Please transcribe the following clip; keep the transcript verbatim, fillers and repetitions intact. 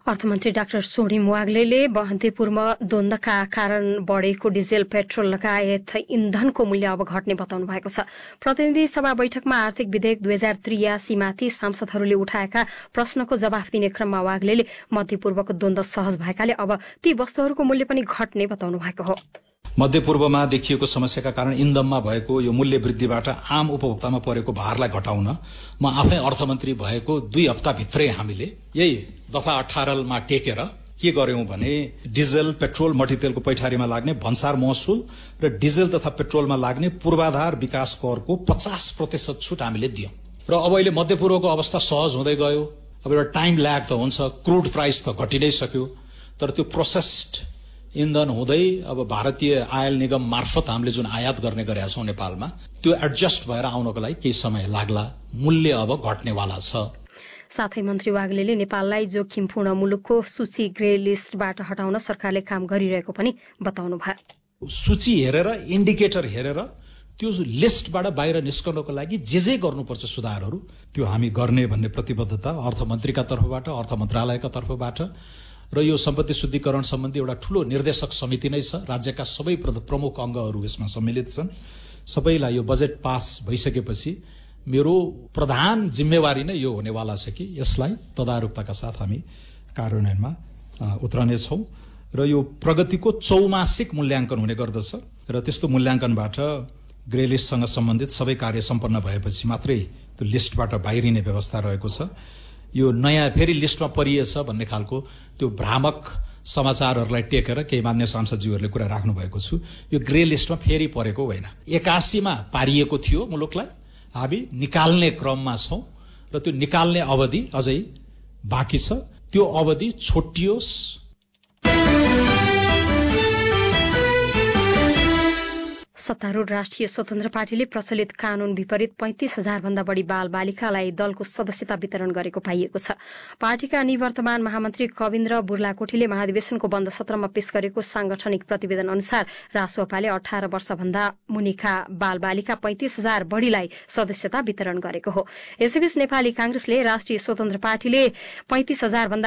अर्थमन्त्री डाक्टर सोढिम वाग्लेले बहन्तेपुरमा द्वन्द्वका कारण बढेको डिजेल पेट्रोल लगायत इन्धनको मूल्य अब घट्ने बताउनु भएको छ। प्रतिनिधि सभा बैठकमा आर्थिक विधेयक दुई हजार त्रियासीमाथि सांसदहरूले उठाएका प्रश्नको जवाफ दिने क्रममा वाग्लेले मध्यपूर्वको द्वन्द्व सहज भएकाले अब ती वस्तुहरूको मूल्य पनि घट्ने बताउनु भएको हो। मध्यपूर्वमा देखिएको समस्याका कारण इन्धनमा भएको यो मूल्य वृद्धिबाट आम उपभोक्तामा परेको भारलाई घटाउन म आफै अर्थमन्त्री भएको दुई हप्ताभित्रै हामीले यही दफा अठारमा टेकेर के गर्यौं भने डिजेल पेट्रोल मट्टीतेलको पैठारीमा लाग्ने भन्सार महसुल र डिजेल तथा पेट्रोलमा लाग्ने पूर्वाधार विकास करको पचास प्रतिशत छुट हामीले दियौं र अब अहिले मध्यपूर्वको अवस्था सहज हुँदै गयो। अब एउटा टाइम ल्याग त हुन्छ, क्रूड प्राइस त घटि नै सक्यो, तर त्यो प्रोसेस्ड इन्धन हुँदै अब भारतीय आयल निगम मार्फत हामीले जुन आयात गर्ने गरेका छौं नेपालमा त्यो एडजस्ट भएर आउनको लागि केही समय लाग्ला। मूल्य अब घट्नेवाला छ। साथै मन्त्री वाग्लेले नेपाललाई जोखिमपूर्ण मुलुकको सूची ग्रे लिस्टबाट हटाउन सरकारले काम गरिरहेको पनि बताउनु भयो। सूची हेरेर इन्डिकेटर हेरेर त्यो लिस्टबाट बाहिर निस्कनको लागि जे जे गर्नुपर्छ सुधारहरू त्यो हामी गर्ने भन्ने प्रतिबद्धता अर्थमन्त्रीका तर्फबाट, अर्थ मन्त्रालयका तर्फबाट र यो सम्पत्ति शुद्धिकरण सम्बन्धी एउटा ठूलो निर्देशक समिति नै छ। राज्यका सबै प्रमुख अङ्गहरू यसमा सम्मिलित छन्। सबैलाई यो बजेट पास भइसकेपछि मेरो प्रधान जिम्मेवारी नै यो हुनेवाला छ कि यसलाई तदारुकताका साथ हामी कार्यान्वयनमा उत्रनेछौं र यो प्रगतिको चौमासिक मूल्याङ्कन हुने गर्दछ र त्यस्तो मूल्याङ्कनबाट ग्रे लिस्टसँग सम्बन्धित सबै कार्य सम्पन्न भएपछि मात्रै त्यो लिस्टबाट बाहिरिने व्यवस्था रहेको छ। यो नयाँ फेरि लिस्टमा परिएछ भन्ने खालको त्यो भ्रामक समाचारहरूलाई टेकेर केही मान्य सांसदज्यूहरूले कुरा राख्नु भएको छु। यो ग्रे लिस्टमा फेरि परेको होइन। एकासीमा पारिएको थियो मुलुकलाई, हामी निकाल्ने क्रममा छौं र त्यो निकाल्ने अवधि अझै बाँकी छ। त्यो अवधि छोटियोस्। सत्तारूढ़ राष्ट्रिय स्वतन्त्र पार्टीले प्रचलित कानून विपरीत पैंतिस हजार भन्दा बढ़ी बाल बालिकालाई दलको सदस्यता वितरण गरेको पाइएको छ। पार्टीका निवर्तमान महामन्त्री कविन्द्र बुर्लाकोटीले महाधिवेशनको बन्द सत्रमा पेश गरेको सांगठनिक प्रतिवेदन अनुसार रासोपाले अठार वर्ष भन्दा मुनिका बाल बालिका पैंतिस हजार बढ़ीलाई सदस्यता वितरण गरेको हो। यसैबीच नेपाली कांग्रेसले राष्ट्रिय स्वतन्त्र पार्टीले पैंतिस हजार भन्दा